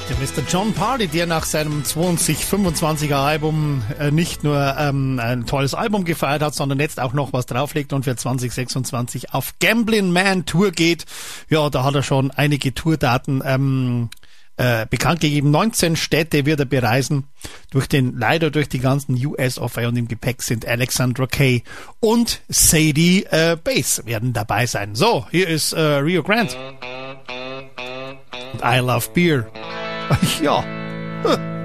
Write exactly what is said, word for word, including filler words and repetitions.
Der Mister Jon Pardi, der nach seinem zwanzig fünfundzwanziger Album äh, nicht nur ähm, ein tolles Album gefeiert hat, sondern jetzt auch noch was drauflegt und für zwanzig sechsundzwanzig auf Gambling Man Tour geht. Ja, da hat er schon einige Tourdaten ähm, äh, bekannt gegeben. neunzehn Städte wird er bereisen. Durch den, leider durch die ganzen U S-of A und im Gepäck sind Alexandra Kay und Sadie äh, Bass werden dabei sein. So, hier ist äh, Rio Grande. Und I Love Beer. Ja.